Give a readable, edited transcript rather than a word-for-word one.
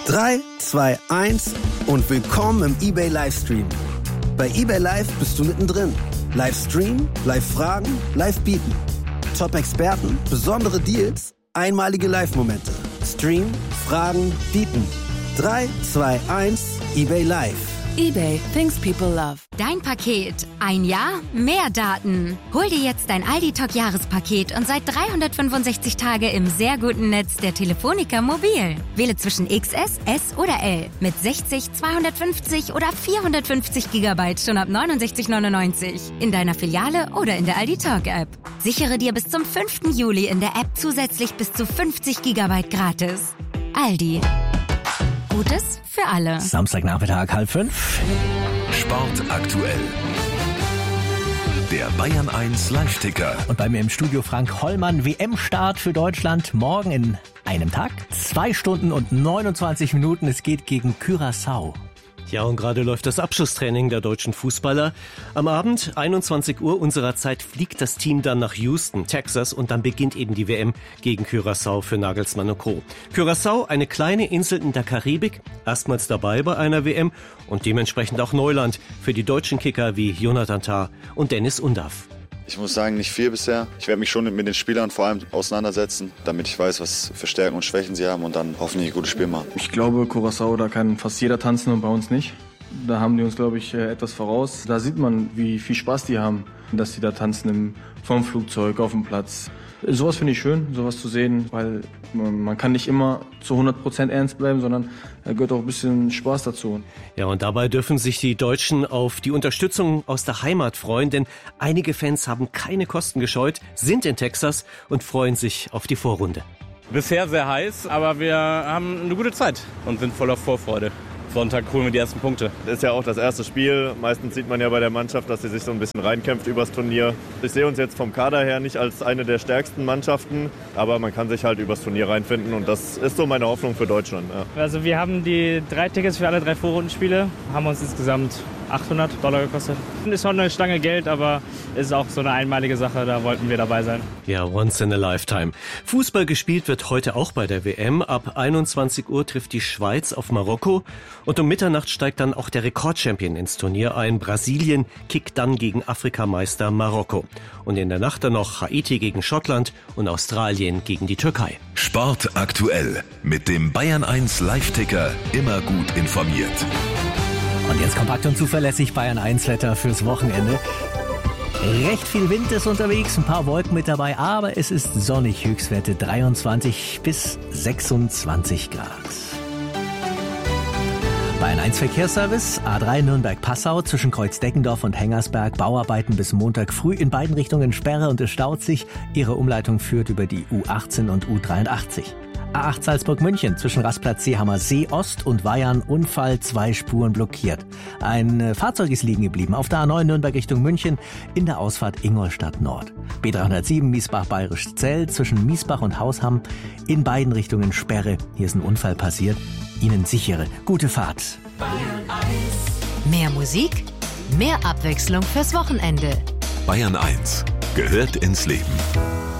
3, 2, 1 und willkommen im eBay Livestream. Bei eBay Live bist du mittendrin. Livestream, Live-Fragen, Live-Bieten. Top-Experten, besondere Deals, einmalige Live-Momente. Stream, Fragen, Bieten. 3, 2, 1, eBay Live. eBay, things people love. Dein Paket. Ein Jahr, mehr Daten. Hol dir jetzt dein Aldi-Talk-Jahrespaket und seit 365 Tage im sehr guten Netz der Telefonica Mobil. Wähle zwischen XS, S oder L. Mit 60, 250 oder 450 Gigabyte schon ab 69,99. In deiner Filiale oder in der Aldi-Talk-App. Sichere dir bis zum 5. Juli in der App zusätzlich bis zu 50 Gigabyte gratis. Aldi. Gutes für alle. Samstagnachmittag 4:30. Sport aktuell. Der Bayern 1 Live-Ticker. Und bei mir im Studio Frank Hollmann. WM-Start für Deutschland morgen in einem Tag. 2 Stunden und 29 Minuten. Es geht gegen Curaçao. Ja, und gerade läuft das Abschlusstraining der deutschen Fußballer. Am Abend, 21 Uhr unserer Zeit, fliegt das Team dann nach Houston, Texas, und dann beginnt eben die WM gegen Curaçao für Nagelsmann und Co. Curaçao, eine kleine Insel in der Karibik, erstmals dabei bei einer WM und dementsprechend auch Neuland für die deutschen Kicker wie Jonathan Tah und Dennis Undaff. Ich muss sagen, nicht viel bisher. Ich werde mich schon mit den Spielern vor allem auseinandersetzen, damit ich weiß, was für Stärken und Schwächen sie haben und dann hoffentlich ein gutes Spiel machen. Ich glaube, Curaçao, da kann fast jeder tanzen und bei uns nicht. Da haben die uns, glaube ich, etwas voraus. Da sieht man, wie viel Spaß die haben, dass die da tanzen vom Flugzeug, auf dem Platz. Sowas finde ich schön, sowas zu sehen, weil man kann nicht immer zu 100% ernst bleiben, sondern da gehört auch ein bisschen Spaß dazu. Ja, und dabei dürfen sich die Deutschen auf die Unterstützung aus der Heimat freuen, denn einige Fans haben keine Kosten gescheut, sind in Texas und freuen sich auf die Vorrunde. Bisher sehr heiß, aber wir haben eine gute Zeit und sind voller Vorfreude. Sonntag holen wir die ersten Punkte. Das ist ja auch das erste Spiel. Meistens sieht man ja bei der Mannschaft, dass sie sich so ein bisschen reinkämpft übers Turnier. Ich sehe uns jetzt vom Kader her nicht als eine der stärksten Mannschaften, aber man kann sich halt übers Turnier reinfinden und das ist so meine Hoffnung für Deutschland. Ja. Also wir haben die 3 Tickets für alle 3 Vorrundenspiele, haben uns insgesamt $800 gekostet. Ist schon eine Stange Geld, aber ist auch so eine einmalige Sache, da wollten wir dabei sein. Ja, once in a lifetime. Fußball gespielt wird heute auch bei der WM. Ab 21 Uhr trifft die Schweiz auf Marokko und um Mitternacht steigt dann auch der Rekordchampion ins Turnier ein. Brasilien kickt dann gegen Afrikameister Marokko. Und in der Nacht dann noch Haiti gegen Schottland und Australien gegen die Türkei. Sport aktuell. Mit dem Bayern 1 Live-Ticker immer gut informiert. Und jetzt kompakt und zuverlässig Bayern 1 Wetter fürs Wochenende. Recht viel Wind ist unterwegs, ein paar Wolken mit dabei, aber es ist sonnig, Höchstwerte 23 bis 26 Grad. Bayern 1 Verkehrsservice, A3 Nürnberg-Passau zwischen Kreuzdeckendorf und Hengersberg, Bauarbeiten bis Montag früh in beiden Richtungen Sperre und es staut sich. Ihre Umleitung führt über die U18 und U83. A8 Salzburg-München zwischen Rastplatz Seehammer See Ost und Weyarn Unfall, 2 Spuren blockiert. Ein Fahrzeug ist liegen geblieben auf der A9 Nürnberg Richtung München in der Ausfahrt Ingolstadt Nord. B307 Miesbach-Bayerisch Zell zwischen Miesbach und Hausham in beiden Richtungen Sperre. Hier ist ein Unfall passiert. Ihnen sichere, gute Fahrt. Mehr Musik, mehr Abwechslung fürs Wochenende. Bayern 1 gehört ins Leben.